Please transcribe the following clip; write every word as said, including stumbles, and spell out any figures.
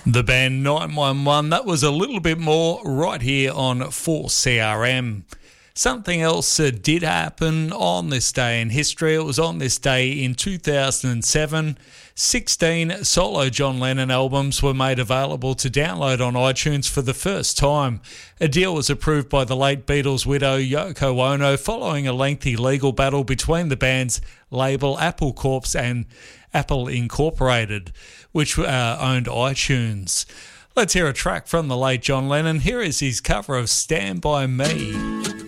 The band nine one one, that was a little bit more right here on four C R M. Something else uh, did happen on this day in history. It was on this day in two thousand seven. sixteen solo John Lennon albums were made available to download on iTunes for the first time. A deal was approved by the late Beatles widow Yoko Ono following a lengthy legal battle between the band's label Apple Corps and Apple Incorporated, which uh, owned iTunes. Let's hear a track from the late John Lennon. Here is his cover of Stand By Me.